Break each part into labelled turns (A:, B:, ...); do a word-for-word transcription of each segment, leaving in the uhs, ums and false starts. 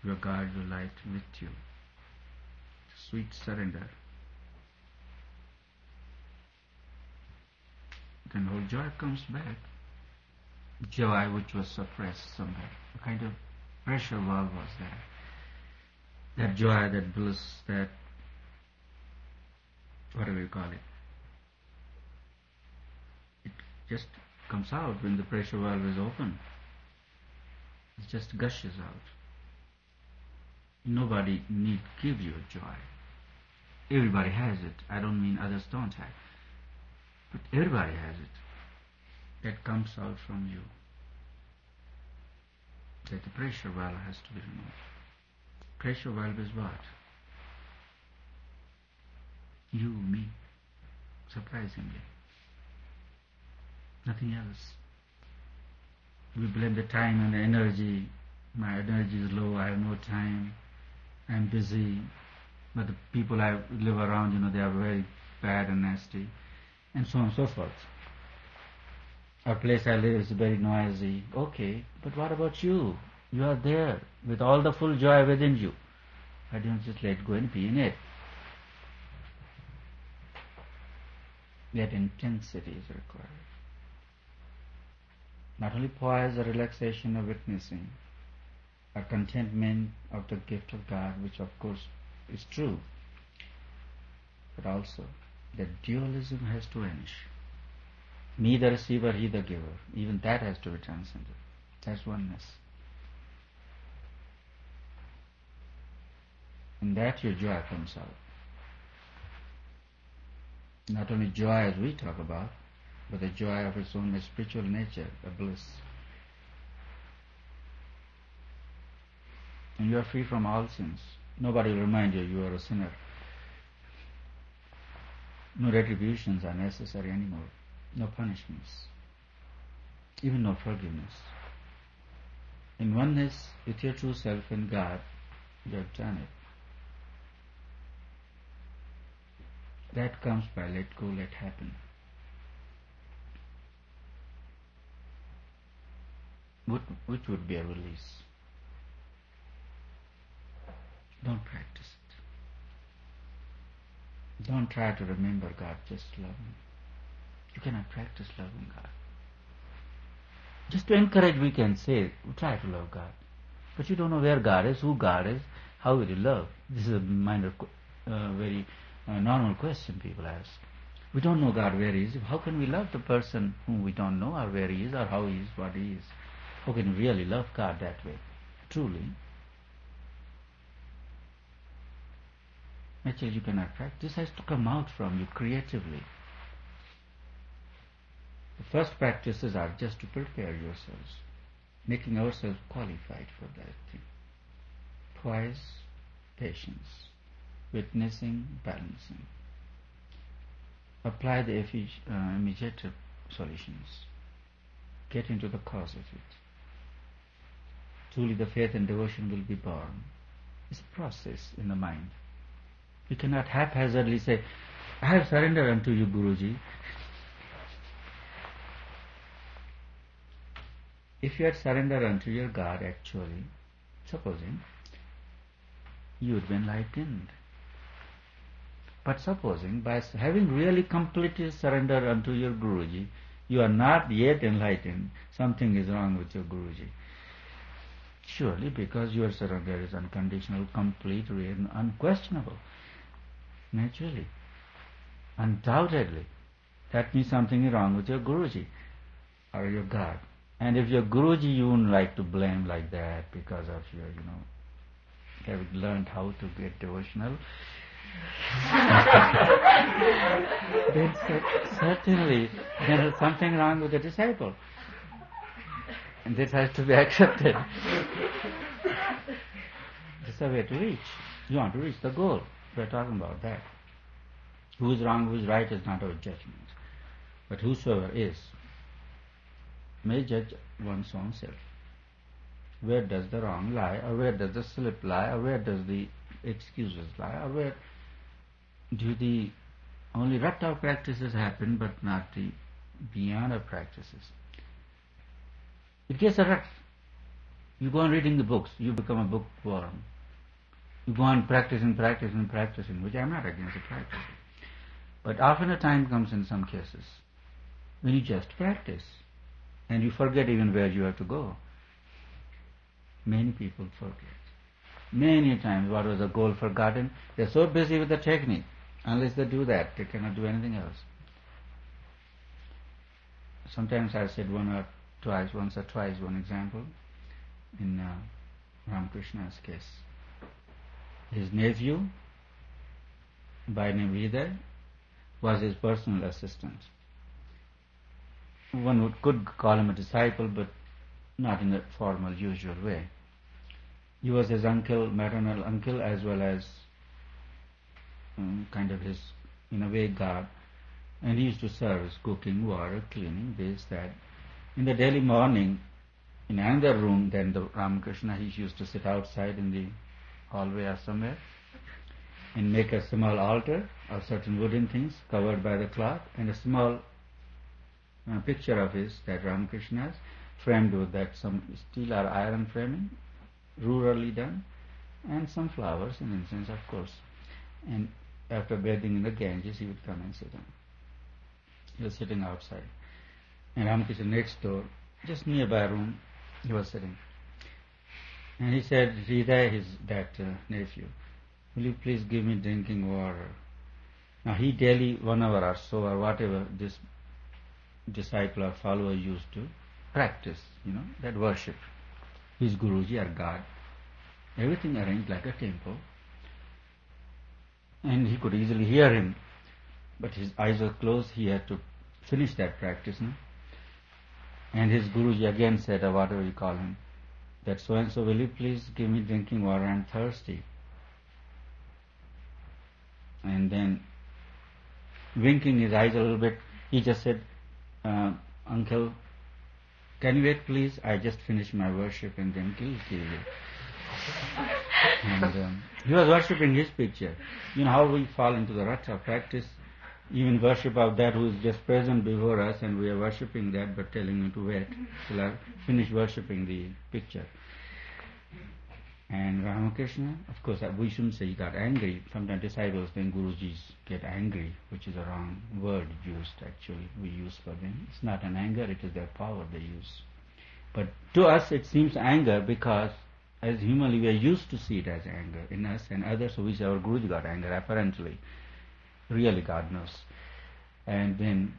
A: your guide, your light with you. Sweet surrender. Then whole joy comes back. Joy which was suppressed somewhere. A kind of pressure valve was there. That joy, that bliss, that whatever you call it. It just comes out when the pressure valve is open. It just gushes out. Nobody need give you joy. Everybody has it. I don't mean others don't have. But everybody has it. That comes out from you. That the pressure valve has to be removed. Pressure valve is what? You, me. Surprisingly. Nothing else. We blame the time and the energy. My energy is low, I have no time, I'm busy. But the people I live around, you know, they are very bad and nasty. And so on and so forth. Our place I live is very noisy. Okay, but what about you? You are there with all the full joy within you. Why don't you just let go and be in it? That intensity is required. Not only poise or relaxation or witnessing, a contentment of the gift of God, which of course is true, but also that dualism has to vanish. Me the receiver, he the giver. Even that has to be transcended. That's oneness. In that your joy comes out. Not only joy as we talk about, but the joy of its own spiritual nature, the bliss. And you are free from all sins. Nobody will remind you you are a sinner. No retributions are necessary anymore. No punishments. Even no forgiveness. In oneness with your true self and God, you have done it. That comes by let go, let happen. Which would be a release. Don't practice it. Don't try to remember God, just love Him. You cannot practice loving God. Just to encourage, we can say, try to love God. But you don't know where God is, who God is, how will you love? This is a minor, uh, very uh, normal question people ask. We don't know God where He is. How can we love the person whom we don't know, or where He is, or how He is, what He is? How can we really love God that way? Truly. Naturally, you cannot practice. This has to come out from you creatively. The first practices are just to prepare yourselves, making ourselves qualified for that thing. Poise, patience, witnessing, balancing. Apply the effic- uh, immediate solutions. Get into the cause of it. Truly the faith and devotion will be born. It's a process in the mind. You cannot haphazardly say, I have surrendered unto you, Guruji. If you had surrendered unto your God, actually, supposing, you would be enlightened. But supposing, by having really completely surrendered unto your Guruji, you are not yet enlightened, something is wrong with your Guruji. Surely, because your surrender is unconditional, complete, real, and unquestionable. Naturally, undoubtedly, that means something is wrong with your Guruji or your God. And if your Guruji you wouldn't like to blame like that because of your, you know, having learned how to get devotional, then certainly there is something wrong with the disciple. And this has to be accepted. This is the way to reach. You want to reach the goal. We're talking about that. Who is wrong, who is right is not our judgment. But whosoever is may judge one's own self. Where does the wrong lie, or where does the slip lie, or where does the excuses lie, or where do the only rut-out practices happen, but not the beyond of practices. It gets a rut. You go on reading the books, you become a bookworm. You go on practicing, practicing, practicing, which I'm not against the practice. But often a time comes in some cases when you just practice and you forget even where you have to go. Many people forget. Many times what was the goal forgotten. They're so busy with the technique. Unless they do that, they cannot do anything else. Sometimes I said one or twice, once or twice, one example in uh, Ramakrishna's case. His nephew, by name Hridaya, was his personal assistant. One would, could call him a disciple, but not in the formal, usual way. He was his uncle, maternal uncle, as well as um, kind of his, in a way, God. And he used to serve as cooking, water, cleaning, this, that. In the daily morning, in another room than the Ramakrishna, he used to sit outside in the hallway or somewhere and make a small altar of certain wooden things covered by the cloth and a small uh, picture of his, that Ramakrishna's, framed with that some steel or iron framing, rurally done, and some flowers and incense, of course. And after bathing in the Ganges, he would come and sit down. He was sitting outside. And Ramakrishna next door, just nearby room, he was sitting. And he said, Hridaya, his that uh, nephew, will you please give me drinking water? Now he daily, one hour or so, or whatever this disciple or follower used to practice, you know, that worship. His Guruji or God. Everything arranged like a temple. And he could easily hear him. But his eyes were closed, he had to finish that practice. No? And his Guruji again said, or whatever you call him, that so and so, will you please give me drinking water, I'm thirsty. And then, winking his eyes a little bit, he just said, uh, Uncle, can you wait please? I just finished my worship and then he'll kill you. And um, he was worshipping his picture. You know how we fall into the rut of practice, even worship of that who is just present before us, and we are worshipping that but telling him to wait till I finish worshipping the picture. And Ramakrishna, of course, we shouldn't say he got angry. Sometimes disciples think Gurujis get angry, which is a wrong word used actually, we use for them. It's not an anger, it is their power they use. But to us it seems anger because as humanly we are used to see it as anger in us and others, so we say our Guruji got anger, apparently. Really God knows. And then,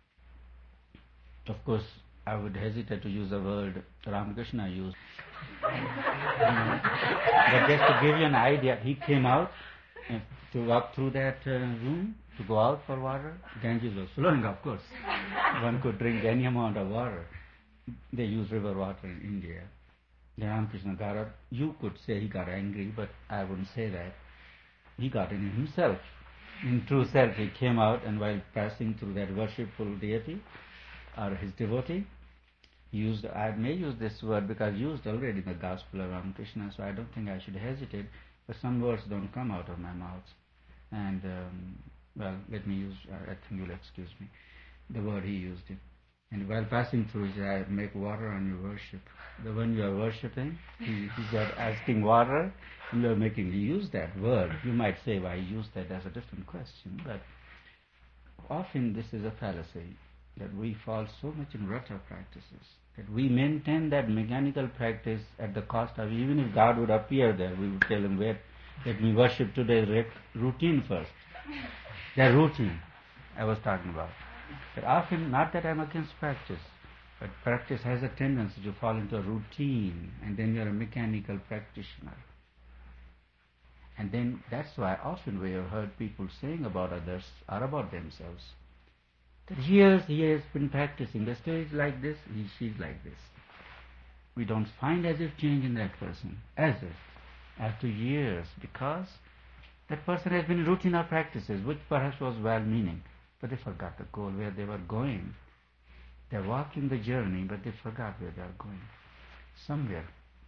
A: of course, I would hesitate to use the word Ramakrishna used. um, but just to give you an idea, he came out and to walk through that uh, room to go out for water. Ganges was flowing, of course. One could drink any amount of water. They use river water in India. The Ramakrishna got up. You could say he got angry, but I wouldn't say that. He got in himself. In true self, he came out, and while passing through that worshipful deity, or his devotee, he used, I may use this word because used already in the Gospel of Ramakrishna, so I don't think I should hesitate, but some words don't come out of my mouth. And, um, well, let me use, uh, I think you'll excuse me, the word he used it. And while passing through, he said, I make water on your worship. The one you are worshipping, he, he got asking water, and you are making, he used that word. You might say, why he used that as a different question, but often this is a fallacy, that we fall so much in rut of practices, that we maintain that mechanical practice at the cost of, even if God would appear there, we would tell him, wait, let me worship today's routine first. That routine I was talking about. But often, not that I'm against practice, but practice has a tendency to fall into a routine, and then you're a mechanical practitioner. And then that's why often we have heard people saying about others or about themselves, that years he has been practicing, the still is like this, he, she's like this. We don't find as if change in that person, as if, after years, because that person has been in routine of practices, which perhaps was well-meaning, but they forgot the goal, where they were going. They're walking the journey, but they forgot where they are going. Somewhere.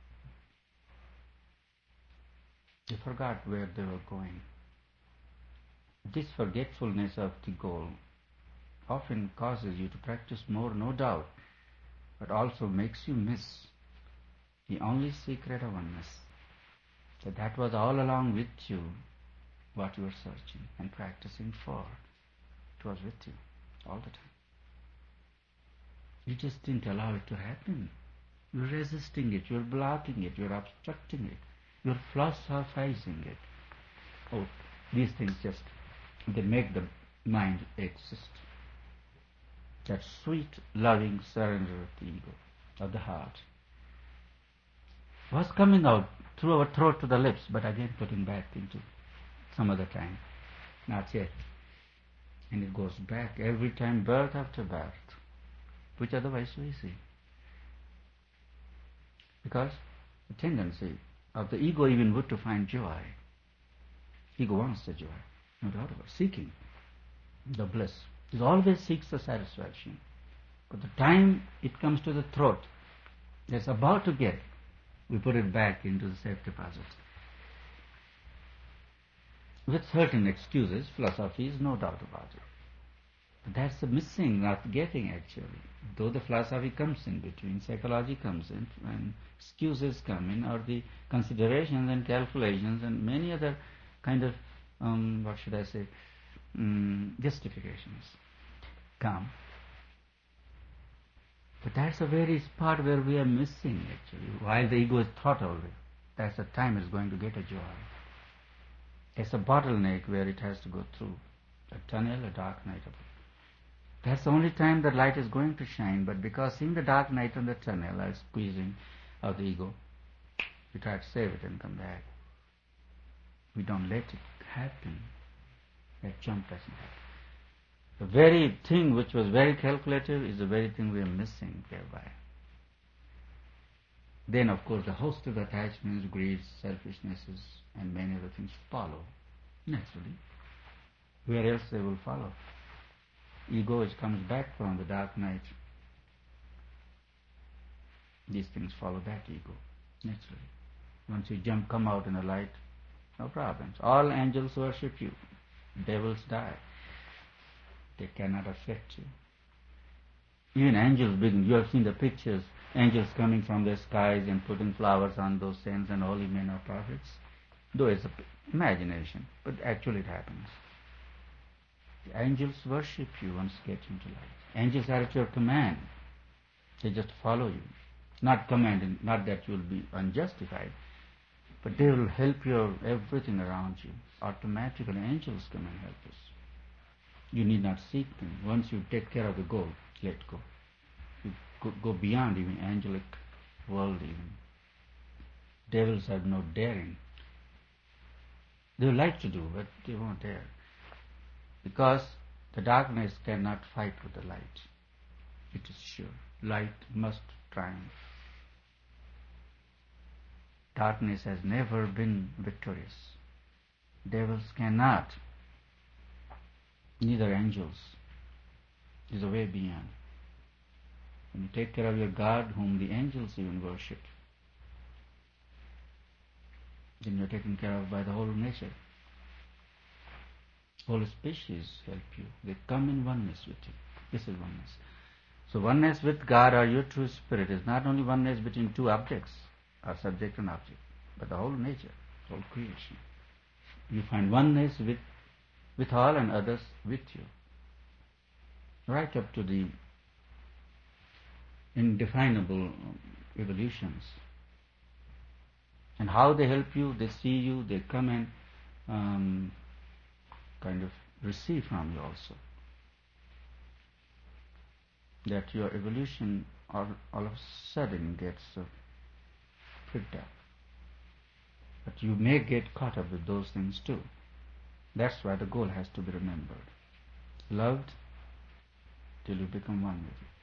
A: They forgot where they were going. This forgetfulness of the goal often causes you to practice more, no doubt, but also makes you miss the only secret of oneness. So that was all along with you, what you were searching and practicing for. It was with you all the time. You just didn't allow it to happen. You're resisting it, you're blocking it, you're obstructing it, you're philosophizing it. Oh, these things just, they make the mind exist. That sweet, loving surrender of the ego, of the heart, was coming out through our throat to the lips, but again putting back into some other time. Not yet. And it goes back every time, birth after birth, which otherwise we see. Because the tendency of the ego even would to find joy. Ego wants the joy, no doubt about it. Seeking the bliss. It always seeks the satisfaction. But the time it comes to the throat, it's about to get, we put it back into the safe deposit. With certain excuses, philosophy is no doubt about it. But that's the missing, not getting actually. Though the philosophy comes in between, psychology comes in, and excuses come in, or the considerations and calculations and many other kind of, um, what should I say, um, justifications come. But that's the very spot where we are missing actually. While the ego is thought already, that's the time it's going to get a joy. It's a bottleneck where it has to go through a tunnel, a dark night. That's the only time the light is going to shine, but because seeing the dark night and the tunnel are squeezing out the ego, we try to save it and come back. We don't let it happen. That jump doesn't happen. The very thing which was very calculative is the very thing we are missing thereby. Then, of course, the host of attachments, greeds, selfishnesses, and many other things follow, naturally. Where else they will follow? Ego which comes back from the dark night. These things follow that ego, naturally. Once you jump, come out in the light, no problems. All angels worship you. Devils die. They cannot affect you. Even angels begin. You have seen the pictures, angels coming from the skies and putting flowers on those saints and holy men or prophets. Though it's an imagination, but actually it happens. The angels worship you once you get into light. Angels are at your command. They just follow you. Not commanding, not that you will be unjustified, but they will help your everything around you. Automatically angels come and help us. You need not seek them. Once you take care of the goal, let go. You go, go beyond even angelic world even. Devils have no daring. They would like to do, but they won't dare. Because the darkness cannot fight with the light. It is sure. Light must triumph. Darkness has never been victorious. Devils cannot. Neither angels. It is a way beyond. When you take care of your God, whom the angels even worship, then you are taken care of by the whole nature. Whole species help you. They come in oneness with you. This is oneness. So oneness with God or your true spirit is not only oneness between two objects, or subject and object, but the whole nature, whole creation. You find oneness with, with all and others with you. Right up to the indefinable evolutions. And how they help you, they see you, they come and um, kind of receive from you also. That your evolution all, all of a sudden gets uh, picked up. But you may get caught up with those things too. That's why the goal has to be remembered. Loved till you become one with it.